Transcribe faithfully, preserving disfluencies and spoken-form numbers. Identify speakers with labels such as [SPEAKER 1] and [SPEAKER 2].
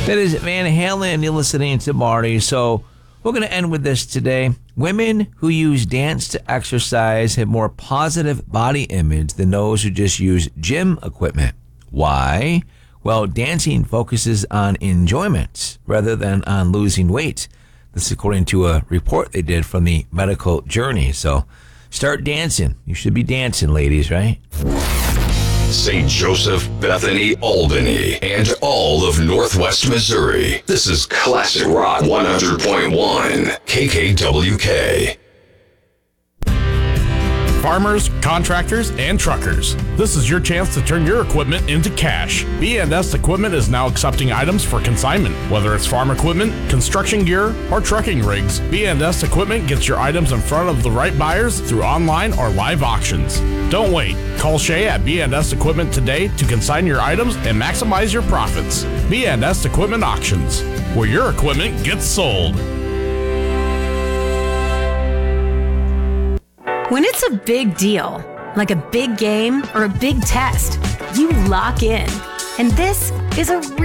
[SPEAKER 1] That is Van Halen. You're listening to Marty. So we're going to end with this today. Women who use dance to exercise have more positive body image than those who just use gym equipment. Why? Well, dancing focuses on enjoyment rather than on losing weight. This is according to a report they did from the Medical Journey. So start dancing. You should be dancing, ladies, right?
[SPEAKER 2] Saint Joseph, Bethany, Albany, and all of Northwest Missouri. This is Classic Rock one hundred point one, K K W K.
[SPEAKER 3] Farmers, contractors, and truckers. This is your chance to turn your equipment into cash. B and S Equipment is now accepting items for consignment. Whether it's farm equipment, construction gear, or trucking rigs, B and S Equipment gets your items in front of the right buyers through online or live auctions. Don't wait. Call Shay at B and S Equipment today to consign your items and maximize your profits. B and S Equipment Auctions, where your equipment gets sold.
[SPEAKER 4] When it's a big deal, like a big game or a big test, you lock in. And this is a